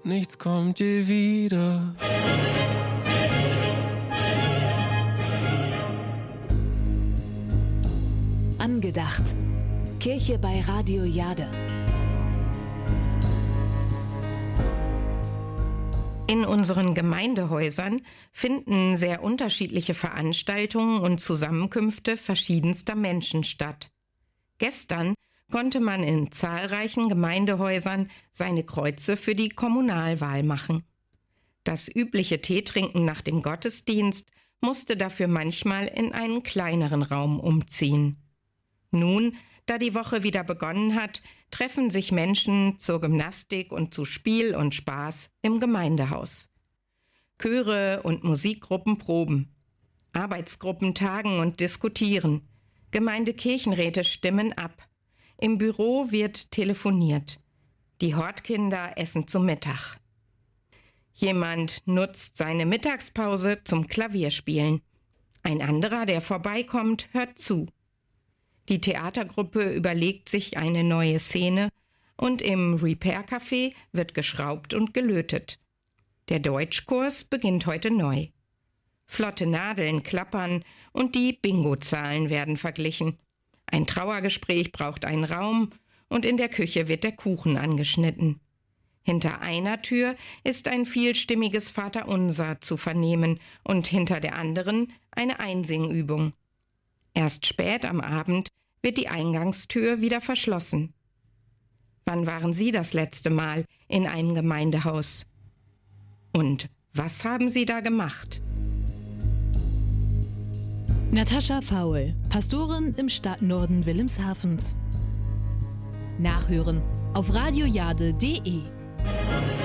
nichts kommt je wieder. Angedacht. Kirche bei Radio Jade. In unseren Gemeindehäusern finden sehr unterschiedliche Veranstaltungen und Zusammenkünfte verschiedenster Menschen statt. Gestern konnte man in zahlreichen Gemeindehäusern seine Kreuze für die Kommunalwahl machen. Das übliche Teetrinken nach dem Gottesdienst musste dafür manchmal in einen kleineren Raum umziehen. Nun, da die Woche wieder begonnen hat, treffen sich Menschen zur Gymnastik und zu Spiel und Spaß im Gemeindehaus. Chöre und Musikgruppen proben. Arbeitsgruppen tagen und diskutieren. Gemeindekirchenräte stimmen ab. Im Büro wird telefoniert. Die Hortkinder essen zu Mittag. Jemand nutzt seine Mittagspause zum Klavierspielen. Ein anderer, der vorbeikommt, hört zu. Die Theatergruppe überlegt sich eine neue Szene und im Repair-Café wird geschraubt und gelötet. Der Deutschkurs beginnt heute neu. Flotte Nadeln klappern und die Bingo-Zahlen werden verglichen. Ein Trauergespräch braucht einen Raum und in der Küche wird der Kuchen angeschnitten. Hinter einer Tür ist ein vielstimmiges Vaterunser zu vernehmen und hinter der anderen eine Einsingübung. Erst spät am Abend wird die Eingangstür wieder verschlossen. Wann waren Sie das letzte Mal in einem Gemeindehaus? Und was haben Sie da gemacht? Natascha Faul, Pastorin im Stadtnorden Wilhelmshavens. Nachhören auf radiojade.de.